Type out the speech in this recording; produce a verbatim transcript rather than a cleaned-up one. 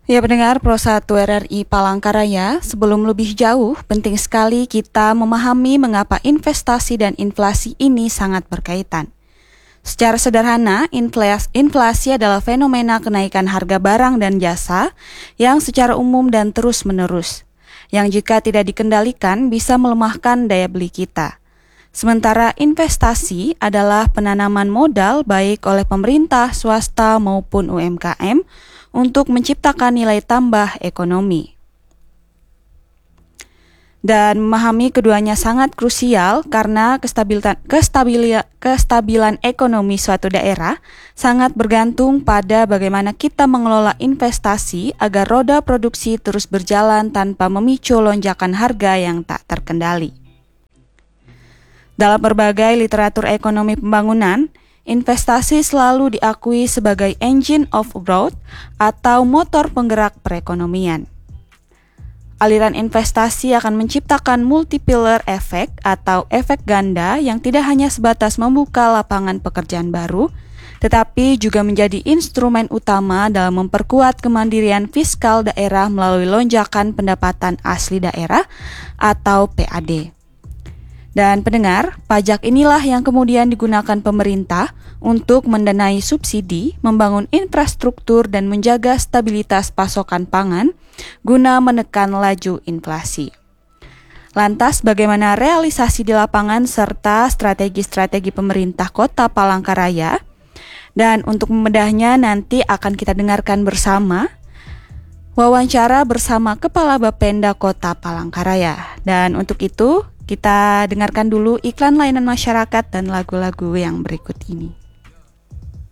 Ya pendengar Pro satu R R I Palangkaraya, sebelum lebih jauh, penting sekali kita memahami mengapa investasi dan inflasi ini sangat berkaitan. Secara sederhana, inflasi adalah fenomena kenaikan harga barang dan jasa yang secara umum dan terus-menerus, yang jika tidak dikendalikan bisa melemahkan daya beli kita. Sementara investasi adalah penanaman modal baik oleh pemerintah, swasta maupun U M K M untuk menciptakan nilai tambah ekonomi. Dan memahami keduanya sangat krusial karena kestabilan, kestabilan, kestabilan ekonomi suatu daerah sangat bergantung pada bagaimana kita mengelola investasi agar roda produksi terus berjalan tanpa memicu lonjakan harga yang tak terkendali. Dalam berbagai literatur ekonomi pembangunan, investasi selalu diakui sebagai engine of growth atau motor penggerak perekonomian. Aliran investasi akan menciptakan multiplier effect atau efek ganda yang tidak hanya sebatas membuka lapangan pekerjaan baru, tetapi juga menjadi instrumen utama dalam memperkuat kemandirian fiskal daerah melalui lonjakan pendapatan asli daerah atau P A D. Dan pendengar, pajak inilah yang kemudian digunakan pemerintah untuk mendanai subsidi, membangun infrastruktur dan menjaga stabilitas pasokan pangan guna menekan laju inflasi. Lantas bagaimana realisasi di lapangan serta strategi-strategi pemerintah Kota Palangkaraya? Dan untuk membedahnya nanti akan kita dengarkan bersama wawancara bersama Kepala Bapenda Kota Palangkaraya. Dan untuk itu kita dengarkan dulu iklan layanan masyarakat dan lagu-lagu yang berikut ini.